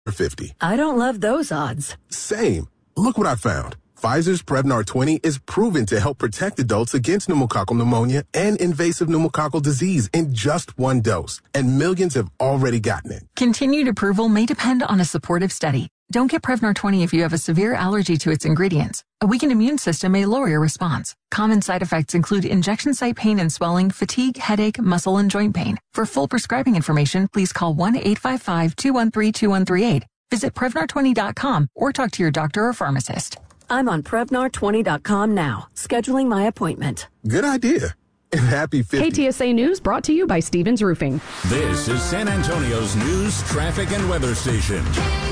50. I don't love those odds. Same. Look what I found. Pfizer's Prevnar 20 is proven to help protect adults against pneumococcal pneumonia and invasive pneumococcal disease in just one dose. And millions have already gotten it. Continued approval may depend on a supportive study. Don't get Prevnar 20 if you have a severe allergy to its ingredients. A weakened immune system may lower your response. Common side effects include injection site pain and swelling, fatigue, headache, muscle, and joint pain. For full prescribing information, please call 1-855-213-2138. Visit Prevnar20.com or talk to your doctor or pharmacist. I'm on Prevnar20.com now, scheduling my appointment. Good idea. And happy 50. KTSA News brought to you by Stevens Roofing. This is San Antonio's news, traffic, and weather station.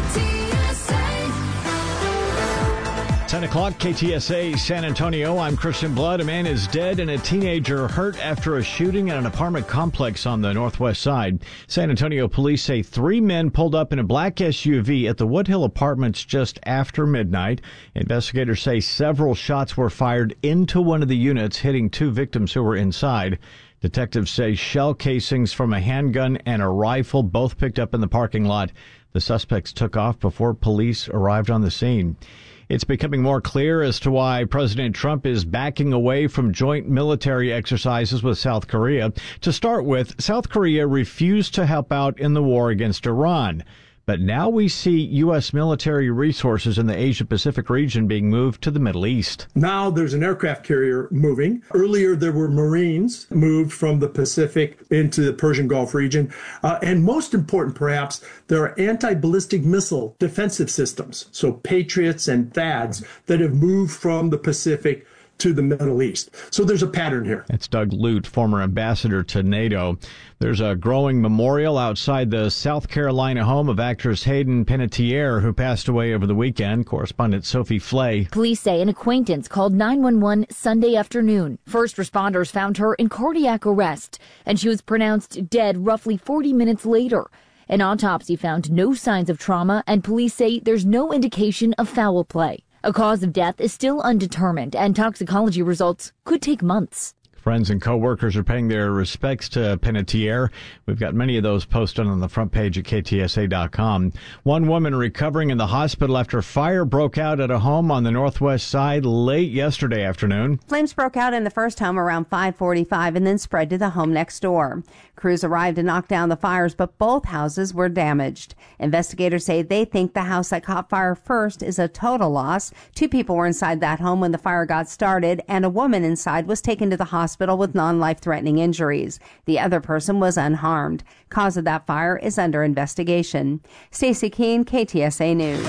10 o'clock, KTSA San Antonio. I'm Christian Blood. A man is dead and a teenager hurt after a shooting at an apartment complex on the northwest side. San Antonio police say 3 men pulled up in a black SUV at the Woodhill Apartments just after midnight. Investigators say several shots were fired into one of the units, hitting 2 victims who were inside. Detectives say shell casings from a handgun and a rifle both picked up in the parking lot. The suspects took off before police arrived on the scene. It's becoming more clear as to why President Trump is backing away from joint military exercises with South Korea. To start with, South Korea refused to help out in the war against Iran. But now we see U.S. military resources in the Asia-Pacific region being moved to the Middle East. Now there's an aircraft carrier moving. Earlier there were Marines moved from the Pacific into the Persian Gulf region. And most important, perhaps, there are anti-ballistic missile defensive systems, so Patriots and THAADs, that have moved from the Pacific to the Middle East. So there's a pattern here. That's Doug Lute, former ambassador to NATO. There's a growing memorial outside the South Carolina home of actress Hayden Panettiere, who passed away over the weekend. Correspondent Sophie Flay. Police say an acquaintance called 911 Sunday afternoon. First responders found her in cardiac arrest, and she was pronounced dead roughly 40 minutes later. An autopsy found no signs of trauma, and police say there's no indication of foul play. A cause of death is still undetermined, and toxicology results could take months. Friends and co-workers are paying their respects to Panettiere. We've got many of those posted on the front page at KTSA.com. One woman recovering in the hospital after fire broke out at a home on the northwest side late yesterday afternoon. Flames broke out in the first home around 5:45 and then spread to the home next door. Crews arrived to knock down the fires, but both houses were damaged. Investigators say they think the house that caught fire first is a total loss. 2 people were inside that home when the fire got started, and a woman inside was taken to the hospital with non-life-threatening injuries. The other person was unharmed. Cause of that fire is under investigation. Stacey Keene, KTSA News.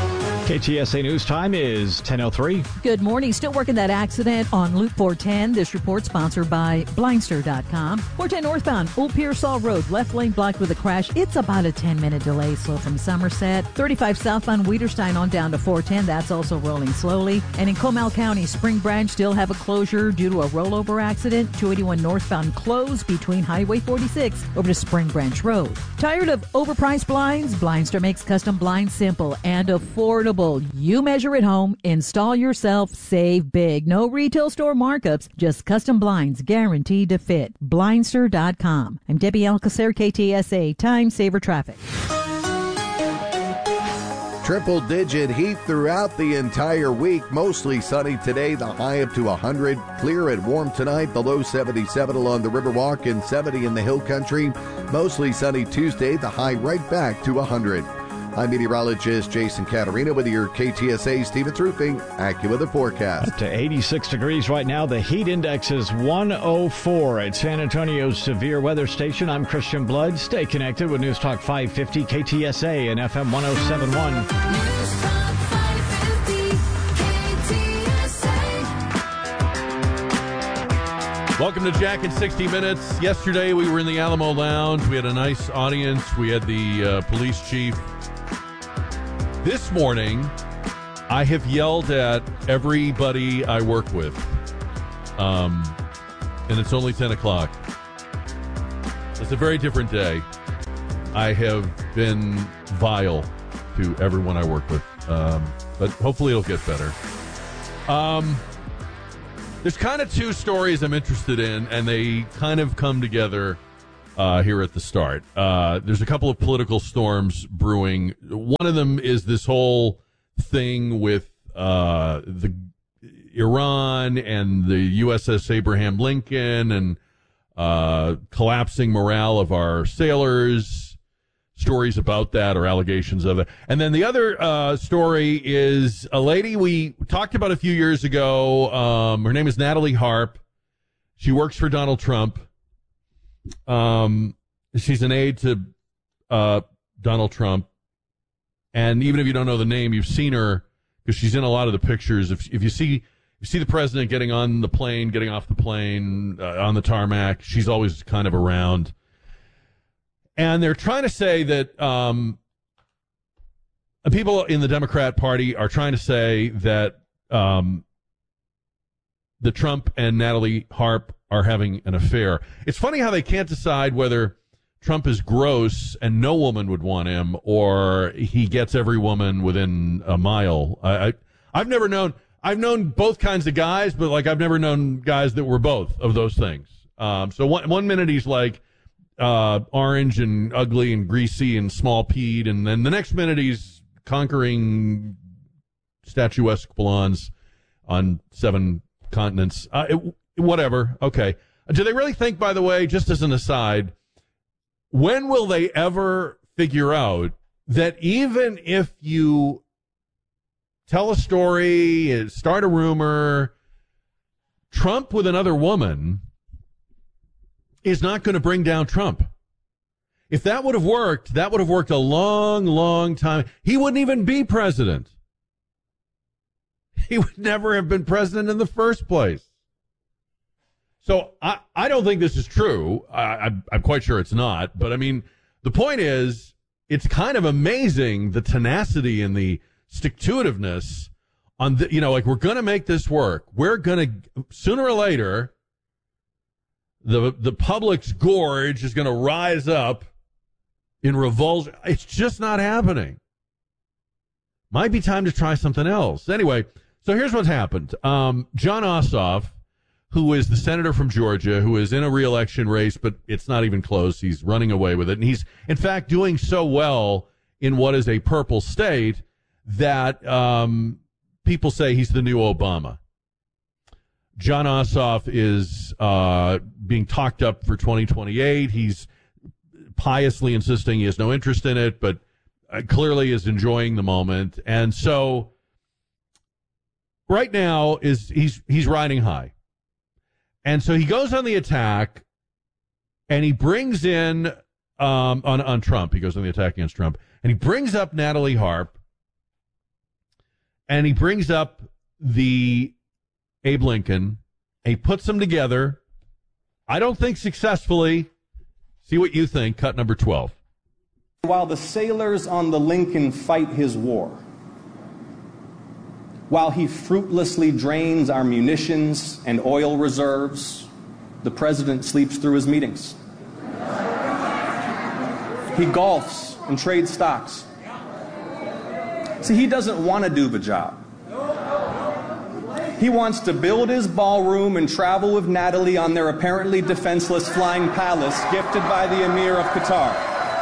KTSA News time is 10:03. Good morning. Still working that accident on Loop 410. This report sponsored by Blindster.com. 410 northbound, Old Pearsall Road, left lane blocked with a crash. It's about a 10-minute delay, slow from Somerset. 35 southbound Weiderstein on down to 410. That's also rolling slowly. And in Comal County, Spring Branch still have a closure due to a rollover accident. 281 northbound closed between Highway 46 over to Spring Branch Road. Tired of overpriced blinds? Blindster makes custom blinds simple and affordable. You measure at home, install yourself, save big. No retail store markups, just custom blinds guaranteed to fit. Blindster.com. I'm Debbie Alcacer, KTSA, Time Saver Traffic. Triple-digit heat throughout the entire week. Mostly sunny today, the high up to 100. Clear and warm tonight, the low 77 along the Riverwalk and 70 in the Hill Country. Mostly sunny Tuesday, the high right back to 100. I'm meteorologist Jason Caterina with your KTSA Stevens Roofing AccuWeather forecast. Up to 86 degrees right now. The heat index is 104 at San Antonio's severe weather station. I'm Christian Blood. Stay connected with News Talk 550 KTSA and FM 1071. News Talk 550 KTSA. Welcome to Jack in 60 Minutes. Yesterday we were in the Alamo Lounge. We had a nice audience. We had the police chief. This morning, I have yelled at everybody I work with, and it's only 10 o'clock. It's a very different day. I have been vile to everyone I work with, but hopefully it'll get better. There's kind of 2 stories I'm interested in, and they kind of come together here at the start. There's a couple of political storms brewing. One of them is this whole thing with the Iran and the USS Abraham Lincoln and collapsing morale of our sailors. Stories about that or allegations of it. And then the other story is a lady we talked about a few years ago. Her name is Natalie Harp. She works for Donald Trump. She's an aide to Donald Trump. And even if you don't know the name, you've seen her because she's in a lot of the pictures. If you see the president getting on the plane, getting off the plane, on the tarmac, she's always kind of around. And they're trying to say that people in the Democrat Party are trying to say that the Trump and Natalie Harp are having an affair. It's funny how they can't decide whether Trump is gross and no woman would want him, or he gets every woman within a mile. I've known both kinds of guys, but like I've never known guys that were both of those things. So one minute he's like orange and ugly and greasy and small peed, and then the next minute he's conquering statuesque blondes on 7 continents. Whatever. Okay. Do they really think, by the way, just as an aside, when will they ever figure out that even if you tell a story, start a rumor, Trump with another woman is not going to bring down Trump? If that would have worked a long, long time. He wouldn't even be president. He would never have been president in the first place. So I don't think this is true. I'm quite sure it's not. But, I mean, the point is, it's kind of amazing the tenacity and the stick-to-itiveness on the, like, we're going to make this work. We're going to, sooner or later, the public's gorge is going to rise up in revulsion. It's just not happening. Might be time to try something else. Anyway, so here's what's happened. Jon Ossoff, who is the senator from Georgia, who is in a re-election race, but it's not even close. He's running away with it. And he's, in fact, doing so well in what is a purple state that people say he's the new Obama. Jon Ossoff is being talked up for 2028. He's piously insisting he has no interest in it, but clearly is enjoying the moment. And so right now he's riding high. And so he goes on the attack, and he brings in on Trump. He goes on the attack against Trump, and he brings up Natalie Harp, and he brings up the Abe Lincoln, and he puts them together. I don't think successfully. See what you think. Cut number 12. While the sailors on the Lincoln fight his war, while he fruitlessly drains our munitions and oil reserves, the president sleeps through his meetings. He golfs and trades stocks. See, he doesn't want to do the job. He wants to build his ballroom and travel with Natalie on their apparently defenseless flying palace gifted by the Emir of Qatar.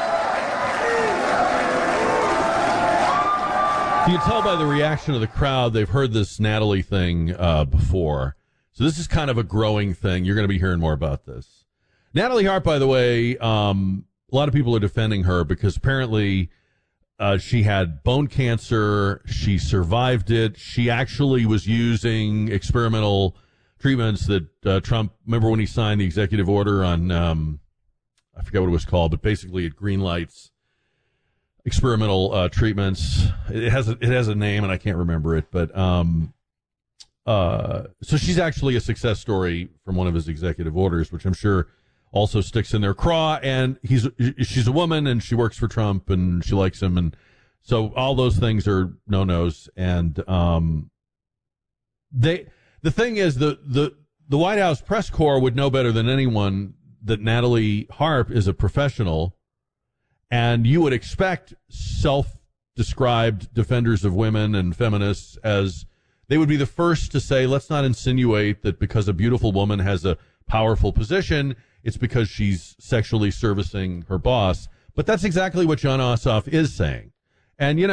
You can tell by the reaction of the crowd, they've heard this Natalie thing before. So this is kind of a growing thing. You're going to be hearing more about this. Natalie Harp, by the way, a lot of people are defending her because apparently she had bone cancer. She survived it. She actually was using experimental treatments that Trump, remember when he signed the executive order on, I forget what it was called, but basically it greenlights experimental treatments. It has a name and I can't remember it, but so she's actually a success story from one of his executive orders, which I'm sure also sticks in their craw. And she's a woman and she works for Trump and she likes him, and so all those things are no-nos. And the thing is, the White House press corps would know better than anyone that Natalie Harp is a professional. And you would expect self-described defenders of women and feminists as they would be the first to say, let's not insinuate that because a beautiful woman has a powerful position, it's because she's sexually servicing her boss. But that's exactly what Jon Ossoff is saying. And,